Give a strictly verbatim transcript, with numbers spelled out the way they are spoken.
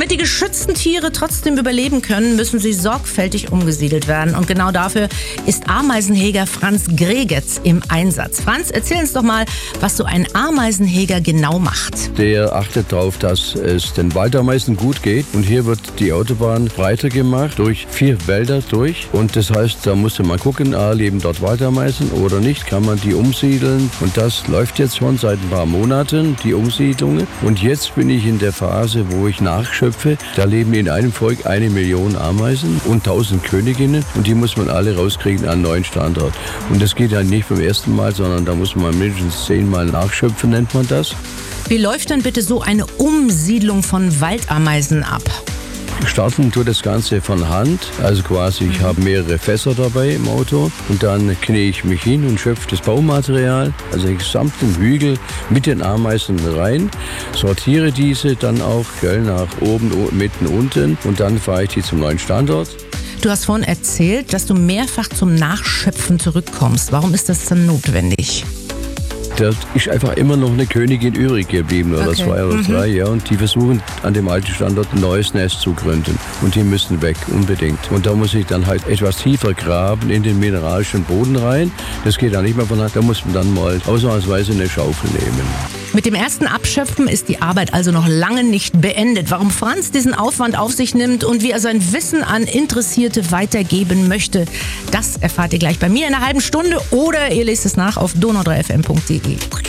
Damit die geschützten Tiere trotzdem überleben können, müssen sie sorgfältig umgesiedelt werden. Und genau dafür ist Ameisenheger Franz Gregetz im Einsatz. Franz, erzähl uns doch mal, was so ein Ameisenheger genau macht. Der achtet darauf, dass es den Waldameisen gut geht. Und hier wird die Autobahn breiter gemacht, durch vier Wälder durch. Und das heißt, da musste man gucken, ah, leben dort Waldameisen oder nicht, kann man die umsiedeln. Und das läuft jetzt schon seit ein paar Monaten, die Umsiedlungen. Und jetzt bin ich in der Phase, wo ich nachschöpfe. Da leben in einem Volk eine Million Ameisen und tausend Königinnen. Und die muss man alle rauskriegen an einen neuen Standort. Und das geht dann nicht beim ersten Mal, sondern da muss man mindestens zehnmal nachschöpfen, nennt man das. Wie läuft dann bitte so eine Umsiedlung von Waldameisen ab? Starten tut das Ganze von Hand, also quasi ich habe mehrere Fässer dabei im Auto und dann knie ich mich hin und schöpfe das Baumaterial, also den gesamten Hügel mit den Ameisen rein, sortiere diese dann auch gell, nach oben, mitten, unten und dann fahre ich die zum neuen Standort. Du hast vorhin erzählt, dass du mehrfach zum Nachschöpfen zurückkommst. Warum ist das dann notwendig? Da ist einfach immer noch eine Königin übrig geblieben oder okay. zwei oder mhm. drei, ja. Und die versuchen an dem alten Standort ein neues Nest zu gründen. Und die müssen weg, unbedingt. Und da muss ich dann halt etwas tiefer graben in den mineralischen Boden rein. Das geht dann nicht mehr von Hand. Da muss man dann mal ausnahmsweise eine Schaufel nehmen. Mit dem ersten Abschöpfen ist die Arbeit also noch lange nicht beendet. Warum Franz diesen Aufwand auf sich nimmt und wie er sein Wissen an Interessierte weitergeben möchte, das erfahrt ihr gleich bei mir in einer halben Stunde oder ihr lest es nach auf donau drei f m punkt d e.